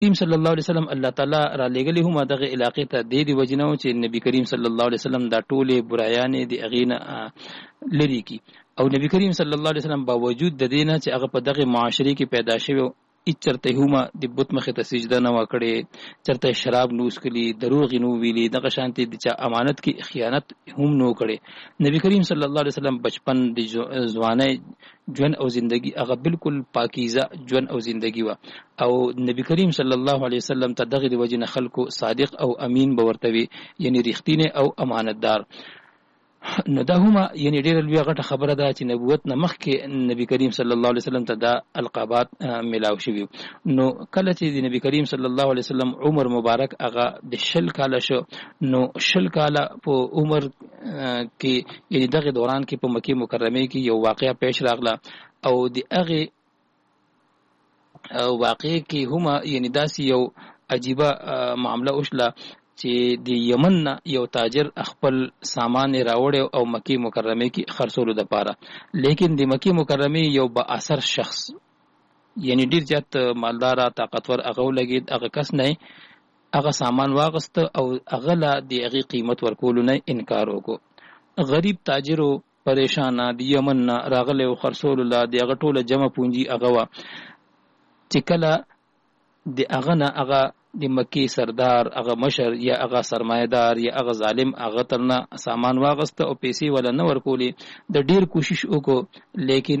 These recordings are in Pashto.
کریم صلی الله علیه وسلم الله تعالی را لګلی هم دغه علاقې ته د دې وجنو چې نبی کریم صلی الله علیه وسلم دا ټوله برایانې د اغینه لري کی او نبی کریم صلی الله علیه وسلم باوجود د دینه چې هغه په دغه معاشري کې پیدا شوی چرته هم د بت مخه ته سجده نه وکړي چرته شراب نوس کړي دروغ نو ویلي دغه شانتي د چا امانت کې خیانت هم نو کړي نبی کریم صلی الله علیه وسلم بچپن د ځواني ژوند او زندگی هغه بالکل پاکیزه ژوند او زندگی و او نبی کریم صلی الله علیه وسلم ته دغه د وجنه خلکو صادق او امین باورتوي یعنی رښتینه او امانتدار نو دا هم یعنی ډېر لوی غټه خبره ده چې نبوت نه مخکې نبی کریم صلی الله علیه وسلم ته دا القابات ملاو شوي نو کله چې د نبی کریم صلی الله علیه وسلم عمر مبارک هغه د 10 کاله شو نو 10 کاله په عمر کې یعنی دغه دوران کې په مکه مکرمه کې یو واقعه پیش راغله او د هغه واقعه کې هم یعنی داسې یو عجیبه معامله وشله چې د یمن یو تاجر خپل سامان راوړ او مکه مکرمه کې خرڅولو د پاره لیکن د مکه مکرمه یو با اثر شخص یعنی ډیر زیات مالدار طاقتور هغه لګید هغه کس نه هغه سامان واغست او هغه لا د هغه قیمت ورکول نه انکار وکړو غریب تاجرو پریشان د یمن راغله او خرڅولو لا د هغه ټوله جمع پونجي هغه وا چې کله د هغه نه هغه د مکی سردار هغه مشر یا هغه سرمایدار یا هغه ظالم هغه ترنه سامان واغست او پیسې ولا نه ورکولې د ډیر کوشش وکړو لیکن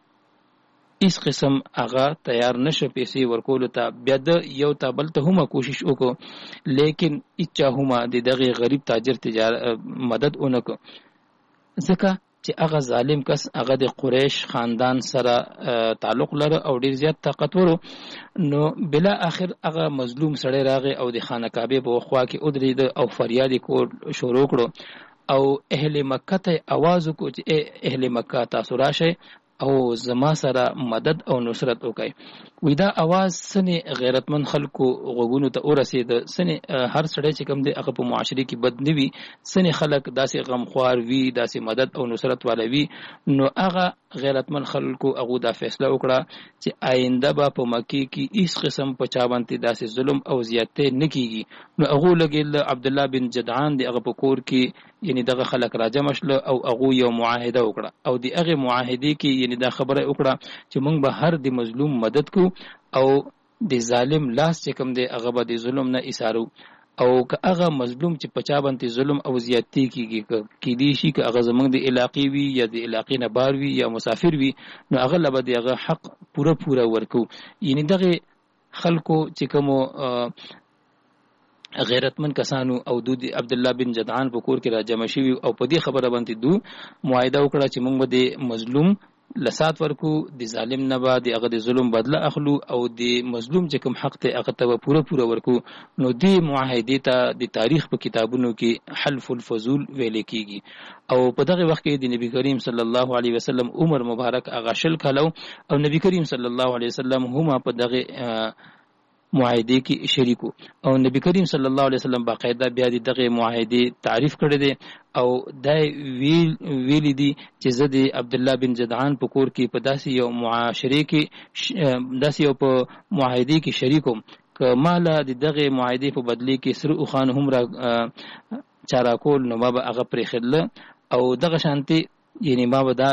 هیڅ قسم هغه تیار نشه پیسې ورکول ته بیا د یو تابل ته هم کوشش وکړو لیکن اچا هم د دغه غریب تاجر مدد اونکو ځکه چې هغه ظالم کس هغه د قریش خاندان سره تعلق لري او ډیر زیات طاقتور نو بلا اخر هغه مظلوم سړی راغی او د خانه کعبه په خوا کې ودرید او فریاد کول شروع کړو او اهل مکه ته आवाज وکړ چې اهل مکه تاسو راشئ او زما سره مدد او نصرت وکړي وې دا आवाज سنه غیرتمن خلکو غوګونو ته ورسید سنه هر سړی چې کوم دی هغه په معاشري کې بد نیوي سنه خلک داسې غمخوار وي داسې مدد او نصرت والا وي نو هغه غیرتمن خلکو هغه دا فیصله وکړه چې آینده به په مکه کې هیڅ قسم په چا باندې داسې ظلم او زیاتې نه کیږي نو هغه لګیل عبد الله بن جدعان دی هغه په کور کې یعنی دغه خلک راجمع شل او هغه یو معاهده وکړه او دی هغه معاهده کې یعنی دا خبره وکړه چې موږ به هر د مظلوم مدد کو او د ظالم لاس چې کوم دی هغه به د ظلم نه ایثارو او که هغه مظلوم چې پچا باندې ظلم او زیاتی کیږي کې دي شي که هغه زمونږ د علاقې وي یا د علاقې نه بار وي یا مسافر وي نو هغه لبه دغه حق پوره ورکو یعنی دغه خلکو چې کوم غیرتمن کسانو او د عبد الله بن جدعان په کور کې را جمع شوی او په دې خبره باندې معاهده وکړه چې موږ د مظلوم لسات ورکو د ظالم نه بعد هغه د ظلم بدله اخلو او د مظلوم چې کوم حق ته هغه ته پوره ورکو نو د معاهده ته د تاریخ په کتابونو کې حلف الفضول ویل کیږي او په دغه وخت کې د نبی کریم صلی الله علیه وسلم عمر مبارک هغه شل کالو او نبی کریم صلی الله علیه وسلم هم په دغه معاهده کې شریکو او نبی کریم صلی الله علیه وسلم باقاعده بیا دغه معاهده تعریف کړی دی او دا ویل دي چې زه د عبد الله بن جدعان په کور کې په داسې یو معاشره کې داسې یو په معاهده کې شریکوم که مالا دغه معاهده په بدلی کې سر او خان هم را چارا کول نو ما به هغه پرې خدله او دغه شانتي یعنی ما به دا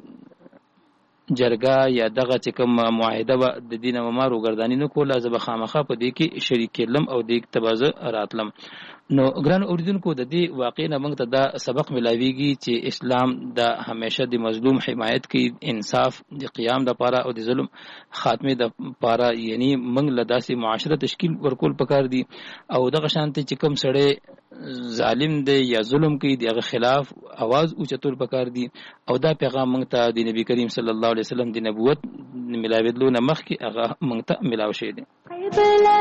جرګه یا دغه چې کوم معاهده و د دینه ممارو ګردانی نه کوله زه خامخا په دې کې شریک کېلم او د تبازه راتلم نو ګران اوریدونکو د دې واقع نه موږ ته دا سبق ملاويږي چې اسلام د همیشه د مظلوم حمایت کوي انصاف د قیام د پاره او د ظلم خاتمه د پاره یعنی موږ له داسې معاشره تشکیل ورکول پکار دي او دغه شانتي چې کوم سړی ظالم دی یا ظلم کوي دغه خلاف आवाज اوچتول پکار دي او دا پیغام موږ ته د نبی کریم صلی الله علیه وسلم د نبوت ملاویدلو نه مخکې هغه موږ ته ملاو شي دي